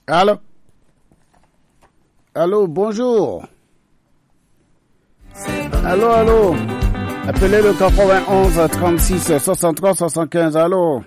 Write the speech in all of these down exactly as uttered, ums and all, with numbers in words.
Allô? Allô, bonjour. Allô, allô. Appelez le quatre-vingt-onze trente-six soixante-trois soixante-quinze. Allô?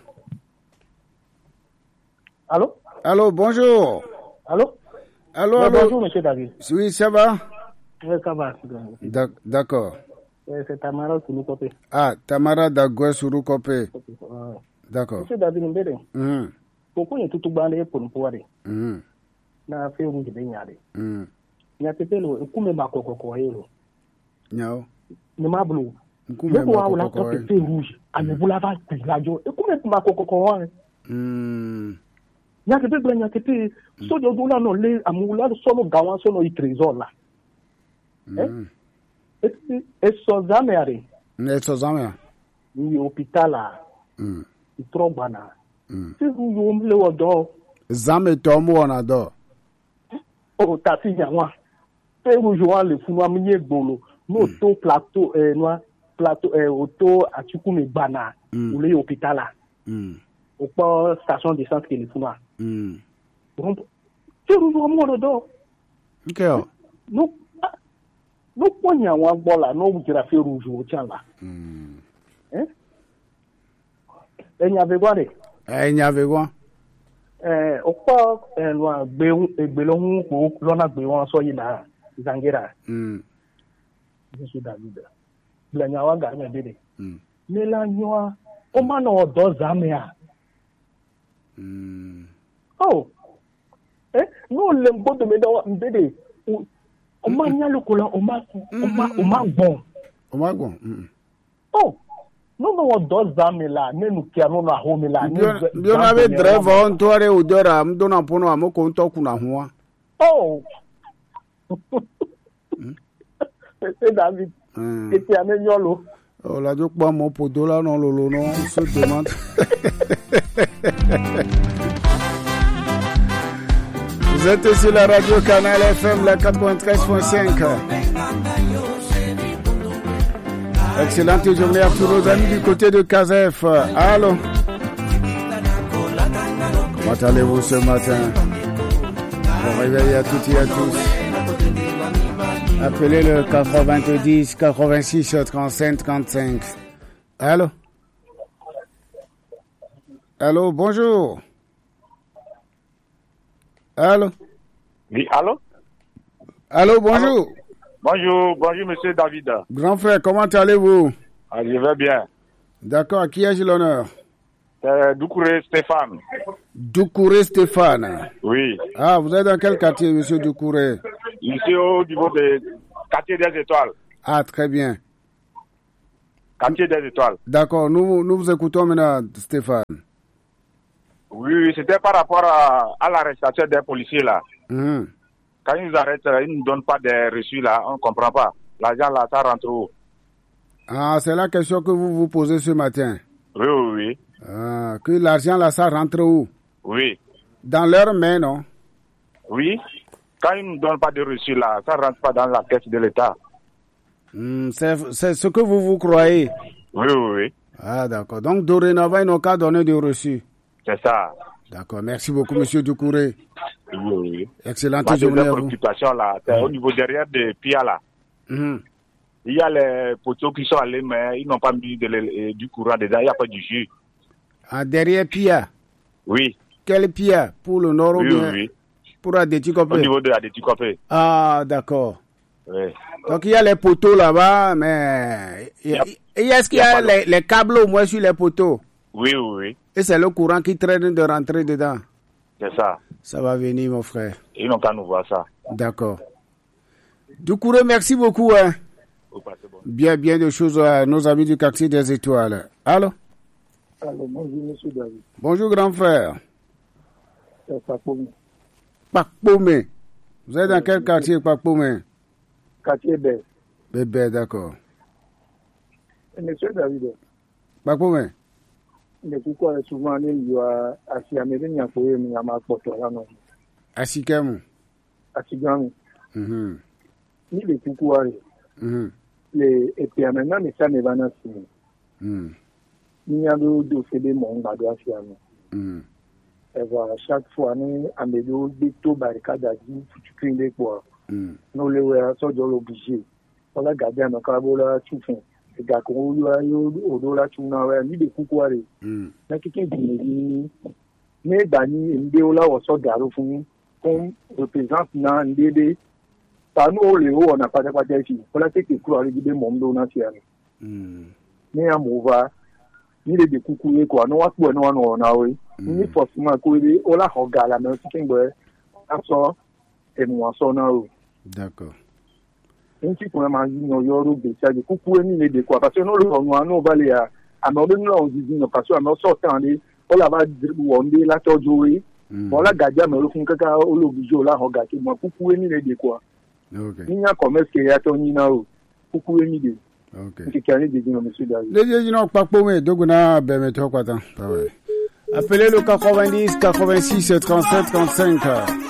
Allô? Allô, bonjour. Allô? Allô, ouais, allô. Bonjour, monsieur David. Oui, ça va? Oui, ça va. D'accord. C'est Tamara Surukope. Ah, Tamara Dagwe Surukope. D'accord. Monsieur David Mbede. Mm. Pourquoi il y a tout bandé pour nous pouvoir? Mm. Na fait rouge de nyade. Mm. Nya pepelo, kume ba koko ko yelo. Nyao. Ne ma blue. Kume ba koko koko ko fait rouge. Ane bula va radio. E kume ba koko ko wa. Mm. Nya pepelo nya pepe so de do la no le amula so no gawan so no i trésor là. Mm. Eh? E so zamere. Ne so zamere. Ni hôpital là. Mm. I trobana. Mm. Si vous yo mle odo. Zame tomu ona do. Oh, tati nyanwa. Pe rejoint le fou noir minier bolo. No to plateau euh noir plateau euh auto atiku me bana ou le hôpital là. Mm. Au port station d'essence que le fou noir. Mm. Donc pe rejoint mo do. OK. No no ponya wa bola no bujira fe rouge o tian là. Mm. Hein? Enya be gware. Enya be gwa. Eh, okwa enwa gbe egbe lo hun ko lona gbe won so yi na zangera. Mm. Monsieur David. Blanya wa ga me dede. Mm. Mela nyoa o ma no do zamea. Mm. Oh. Eh, no le mbodo me do mbede. O ma nya lo ko la o ma o ma o ma gbon. O ma gbon. Mm. Oh. No no do zamela nenu kia no na ho mela. Bio na be driver on tore udora mdona pono amoko ntoku na ho. Oh. C'est David. Mm. Et puis amenyolo. Oh la jo pa mo podola non lolo non se demande. Vous êtes sur la radio Canal F M la quatre-vingt-treize point cinq. Excellente journée à tous nos amis du côté de Kazef. Allô? Comment allez-vous ce matin? Bon réveil à toutes et à tous. Appelez le quatre-vingt-dix quatre-vingt-six trente-cinq trente-cinq. Allô? Allô, bonjour. Allô? Oui, allô? Allô, bonjour. Allô? Bonjour, bonjour, monsieur David. Grand frère, comment allez-vous? Ah, je vais bien. D'accord, à qui ai-je l'honneur? Euh, Doucouré Stéphane. Doucouré Stéphane. Oui. Ah, vous êtes dans quel quartier, monsieur Doucouré? Ici au niveau du quartier des Étoiles. Ah, très bien. Quartier des Étoiles. D'accord, nous, nous vous écoutons maintenant, Stéphane. Oui, oui, c'était par rapport à, à l'arrestation des policiers là. Mmh. Quand ils nous arrêtent, ils ne nous donnent pas des reçus là, on ne comprend pas. L'argent là, ça rentre où? Ah, c'est la question que vous vous posez ce matin. Oui, oui, oui. Ah, que l'argent là, ça rentre où? Oui. Dans leurs mains, non? Oui. Quand ils ne nous donnent pas de reçus là, ça ne rentre pas dans la caisse de l'État. Mmh, c'est, c'est ce que vous vous croyez? Oui, oui, oui. Ah, d'accord. Donc, dorénavant, ils n'ont qu'à donner des reçus. C'est ça. D'accord. Merci beaucoup, monsieur Doucouré. Oui, oui. Excellente Ma journée à vous. préoccupation là, c'est mmh. au niveau derrière de Pia là. Mmh. Il y a les poteaux qui sont allés, mais ils n'ont pas mis de le, du courant dedans, il n'y a pas du jus. Ah, derrière Pia? Oui. Quel Pia? Pour le nord oui, ou bien? Oui, oui. Pour Adéticopé? Au niveau de Adéticopé. Ah, d'accord. Oui. Donc, il y a les poteaux là-bas, mais... Il y a, et est-ce qu'il y a, y a les, les câbles au moins sur les poteaux? Oui, oui, oui. Et c'est le courant qui traîne de rentrer dedans? C'est ça. Ça va venir, mon frère. Ils n'ont qu'à nous voir ça. D'accord. Doucouré, merci beaucoup. Hein. Bon. Bien, bien de choses à nos amis du quartier des Étoiles. Allô? Allô, bonjour, monsieur David. Bonjour, grand frère. C'est Pakpome. Pakpome. Vous êtes dans euh, quel quartier, Pakpome? Quartier B. Bébé, d'accord. Monsieur David. Pakpome. Mais pourquoi souvent il y a Asiamé, il y a pour eux, il y a ma porte là, non? Asikemu. Asigami. Mhm. Ni les Koukouari. Mhm. Les, et puis maintenant, mais ça ne va pas se Mhm. Ni y a d'autres dossiers de mon gars de Asiamé. Mhm. Et voilà, chaque fois, nous, à Médo, des taux barricades à dire, tu cries les quoi. Nous, les ouais, ça, doit l'obliger. On a gardé un câble là, tout fait. Les gars, qu'on a eu au dollar, tout n'a rien, ni des coups, mais quelqu'un dit, mais Dani, Ndéo là, on sort d'arrêt fou, comme représente dans Ndédé. Par nous, les hauts, on n'a pas de quoi dire ici. Voilà, c'est que quoi, les guides, mon dos, national. Mais à Mouva, ni les coucou, quoi, non, à quoi, non, non, non, ni forcément, quoi, on l'a regardé, mais c'est qu'un gars, à ça, et nous, en son nom. D'accord. Un petit peu, on dit, non, yoro, des ça, des coucou, ni les deux, quoi, parce que nous, on va aller à, à nous, on dit, non, parce que nous sortons, on la va dire, on dit, là, tu joué, on l'a gardé, mais on fait caca, on l'oblige, on l'a regardé, moi, coucou, ni les deux, quoi. Ok. Il y a commerce qui est à ton nina, coucou, ni deux. Ok. C'est qu'il y a des gens, monsieur David. Les gens n'ont pas paumé, donc on a, ben, mais toi, quoi, attends. Appelez le quatre-vingt-dix, quatre-vingt-six, trente-sept, trente-cinq.